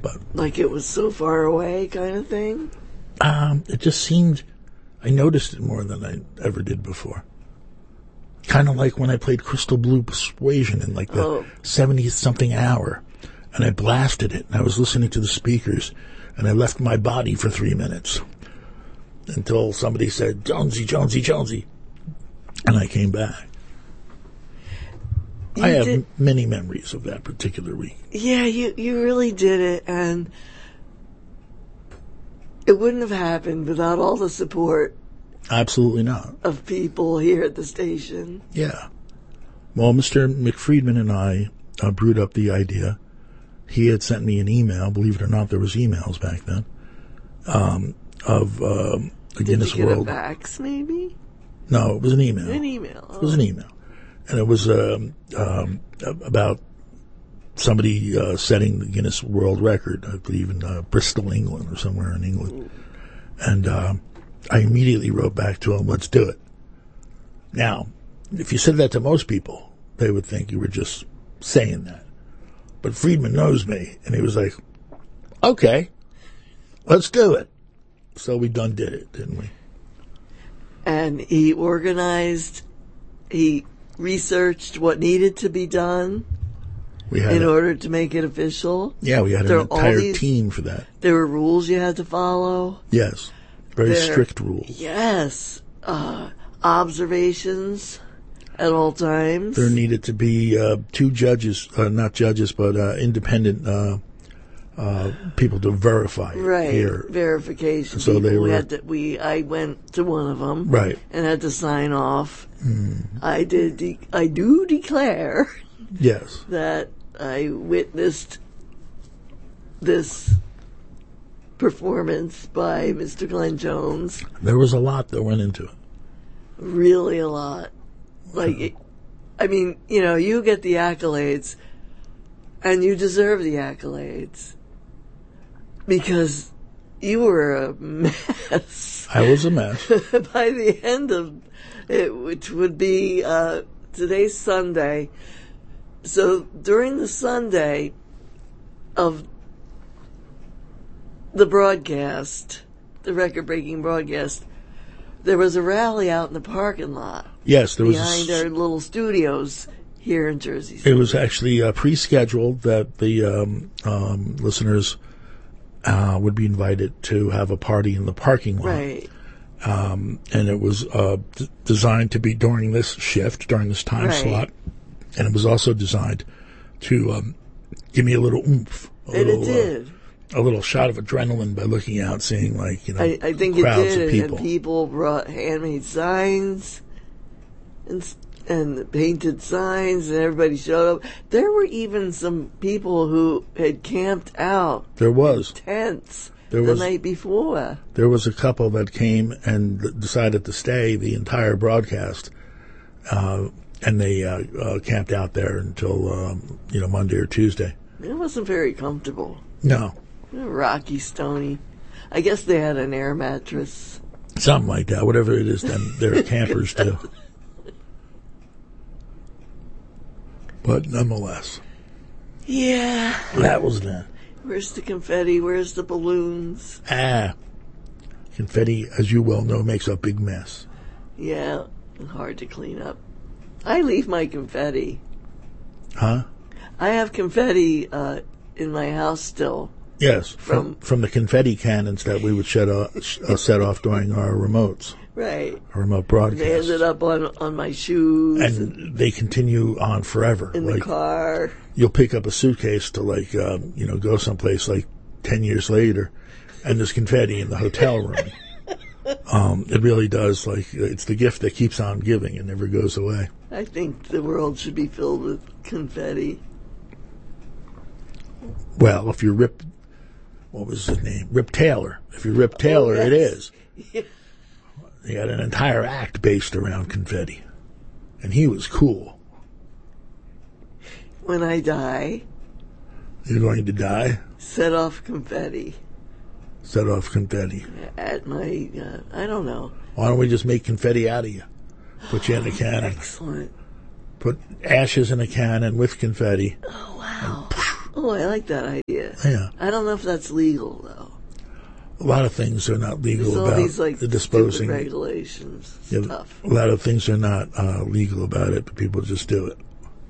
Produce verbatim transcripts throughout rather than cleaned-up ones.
But like it was so far away kind of thing? Um, it just seemed, I noticed it more than I ever did before. Kind of like when I played Crystal Blue Persuasion in like the oh. seventieth-something hour. And I blasted it, and I was listening to the speakers, and I left my body for three minutes until somebody said, Jonesy, Jonesy, Jonesy. And I came back. You I have did, many memories of that particular week. Yeah, you, you really did it, and it wouldn't have happened without all the support. Absolutely not. Of people here at the station. Yeah. Well, Mister McFriedman and I uh, brewed up the idea. He had sent me an email. Believe it or not, there was emails back then. Um, of uh, the Guinness Did you get World. a fax, maybe? No, it was an email. An email. Oh. It was an email, and it was um, um, about somebody uh, setting the Guinness World Record. I believe in uh, Bristol, England, or somewhere in England. Ooh. And uh, I immediately wrote back to him, "Let's do it." Now, if you said that to most people, they would think you were just saying that. But Friedman knows me, and he was like, okay, let's do it. So we done did it, didn't we? And he organized, he researched what needed to be done we had in a, order to make it official. Yeah, we had there an entire these, team for that. There were rules you had to follow. Yes, very there, strict rules. Yes, uh, observations at all times. There needed to be uh, two judges, uh, not judges, but uh, independent uh, uh, people to verify right, here. verification. So people. they were. We had to, we I went to one of them, right, and had to sign off. Mm. I did. De- I do declare, yes, that I witnessed this performance by Mister Glenn Jones. There was a lot that went into it. Really, a lot. Like, I mean, you know, you get the accolades, and you deserve the accolades, because you were a mess. I was a mess. By the end of it, which would be, uh, today's Sunday. So during the Sunday of the broadcast, the record-breaking broadcast, there was a rally out in the parking lot. Yes, there was behind a, our little studios here in Jersey City. It was actually uh, pre-scheduled that the um, um, listeners uh, would be invited to have a party in the parking lot. Right. Um, and it was uh, d- designed to be during this shift, during this time right. slot. And it was also designed to um, give me a little oomph. A and little, it did. Uh, a little shot of adrenaline by looking out, seeing, like, you know, I, I think crowds it did, of people. And people brought handmade signs and and painted signs, and everybody showed up. There were even some people who had camped out. There was in tents there the was, night before. There was a couple that came and decided to stay the entire broadcast, uh, and they uh, uh, camped out there until um, you know Monday or Tuesday. It wasn't very comfortable. No. Rocky, stony. I guess they had an air mattress. Something like that. Whatever it is, then their campers do. But nonetheless. Yeah. That was then. Where's the confetti? Where's the balloons? Ah. Confetti, as you well know, makes a big mess. Yeah. Hard to clean up. I leave my confetti. Huh? I have confetti uh, in my house still. Yes, from, from from the confetti cannons that we would set off, uh, set off during our remotes. Right. Our remote broadcast. They ended up on on my shoes. And, and they continue on forever. In like, the car. You'll pick up a suitcase to, like, um, you know, go someplace like ten years later, and there's confetti in the hotel room. um, it really does, like, it's the gift that keeps on giving. It never goes away. I think the world should be filled with confetti. Well, if you're Rip... What was his name? Rip Taylor. If you're Rip Taylor, oh, yes. it is. Yeah. He had an entire act based around confetti. And he was cool. When I die... You're going to die? Set off confetti. Set off confetti. At my... Uh, I don't know. Why don't we just make confetti out of you? Put you in a cannon. Excellent. Put ashes in a cannon with confetti. Oh, wow. Oh, I like that idea. idea. Yeah. I don't know if that's legal though. A lot of things are not legal There's all about these like the disposing. stupid regulations Yeah, stuff. a lot of things are not uh, legal about it, but people just do it.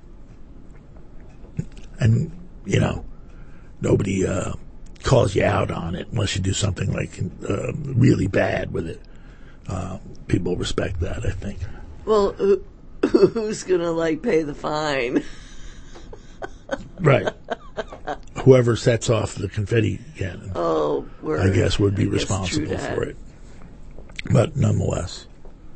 And, you know, nobody uh, calls you out on it unless you do something like uh, really bad with it. Uh, people respect that, I think. Well, who, who's gonna like pay the fine? Right. Whoever sets off the confetti cannon, Oh, word. I guess, would be I guess responsible true that. for it. But nonetheless,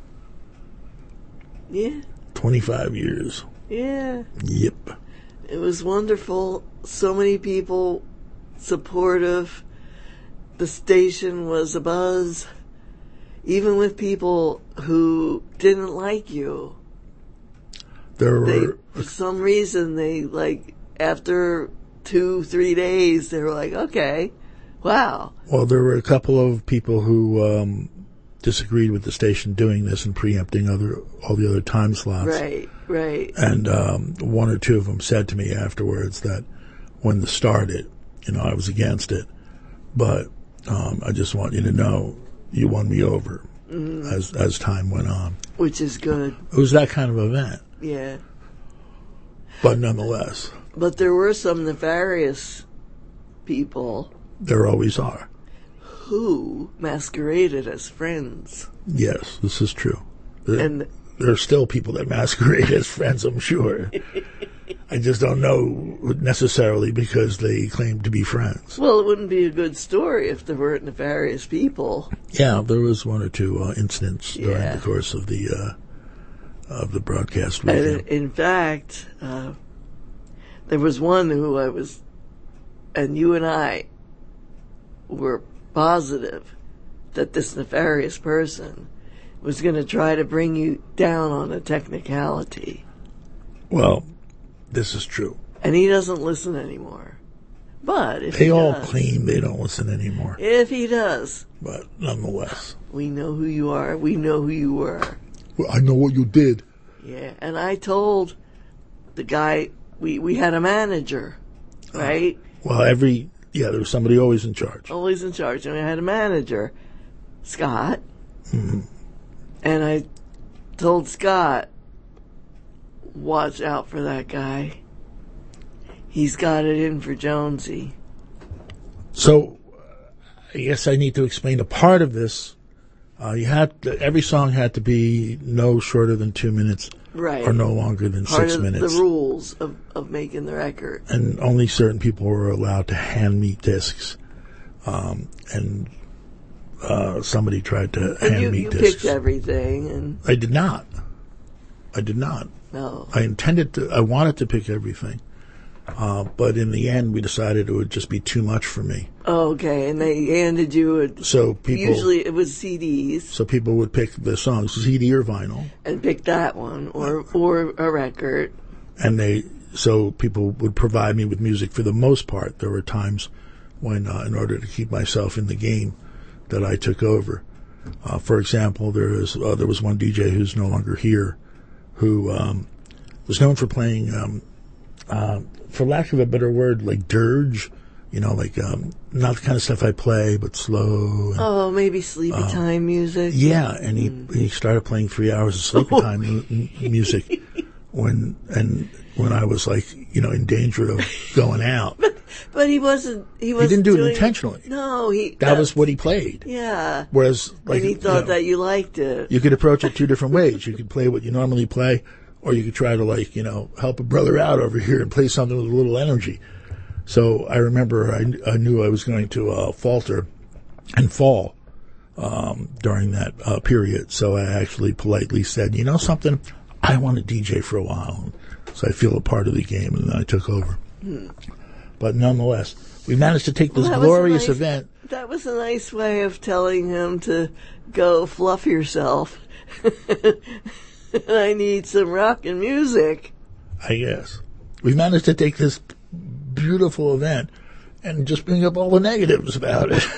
Yeah, twenty-five years. yeah. Yep. It was wonderful. So many people supportive. The station was abuzz. Even with people who didn't like you. There They, were, for some reason, they, like, after two, three days, they were like, okay, wow. well, there were a couple of people who um, disagreed with the station doing this and preempting other all the other time slots. Right, right. And um, one or two of them said to me afterwards that when this started, you know, I was against it, but um, I just want you to know you won me over mm-hmm. as as time went on. Which is good. It was that kind of event, Yeah. but nonetheless, But there were some nefarious people there always are. who masqueraded as friends. Yes, this is true. There, And there are still people that masquerade as friends, I'm sure. I just don't know necessarily because they claim to be friends. well, it wouldn't be a good story if there weren't nefarious people. Yeah, there was one or two uh, incidents during Yeah. the course of the uh, of the broadcast And weekend. in, in fact, uh, there was one who I was, and you and I were positive that this nefarious person was going to try to bring you down on a technicality. Well, this is true. And he doesn't listen anymore. But if They he all does, claim they don't listen anymore, if he does, but nonetheless, we know who you are. We know who you were. well, I know what you did. Yeah. And I told the guy, we, we had a manager, right? Well, every yeah, there was somebody always in charge. Always in charge. And I had a manager, Scott. Mm-hmm. And I told Scott, watch out for that guy. He's got it in for Jonesy. So, I guess I need to explain a part of this. Uh, you had to, every song had to be no shorter than two minutes, Right. or no longer than Part six of minutes. the rules of, of making the record. And only certain people were allowed to hand me discs. Um, and uh, somebody tried to And hand you, me you discs. picked everything, and I did not. I did not. no. I intended to. I wanted to pick everything, uh, but in the end, we decided it would just be too much for me. Oh, okay, and they handed you a. So people Usually it was C Ds, So people would pick the songs, C D or vinyl, and pick that one or or a record. and they. So people would provide me with music for the most part. There were times when, uh, in order to keep myself in the game, that I took over. Uh, for example, there is uh, there was one D J who's no longer here, who um, was known for playing, um, uh, for lack of a better word, like dirge, you know, like um, not the kind of stuff I play, but slow. And, Oh, maybe sleepy Uh, time music. yeah, and he he started playing three hours of sleepy time mu- m- music when and when I was like, you know, in danger of going out. But he wasn't. He He wasn't didn't do it doing, intentionally. No, he. That was what he played. Yeah. Whereas, like, And he you thought know, that you liked it. you could approach it two different ways. You could play what you normally play, or you could try to, like, you know, help a brother out over here and play something with a little energy. So I remember I, I knew I was going to uh, falter and fall um, during that uh, period. So I actually politely said, you know something, I want to D J for a while. So I feel a part of the game, and then I took over. Hmm. But nonetheless, we managed to take this Well, that was a glorious nice- event. That was a nice way of telling him to go fluff yourself. I need some rock and music. I guess. We managed to take this beautiful event and just bring up all the negatives about it.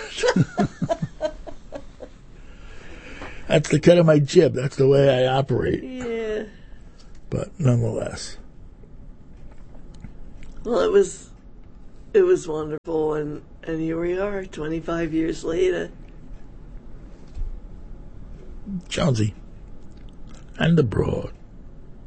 That's the cut of my jib. That's the way I operate. Yeah. But nonetheless. Well, it was it was wonderful, and, and here we are, twenty-five years later. Jonesy and the Broad.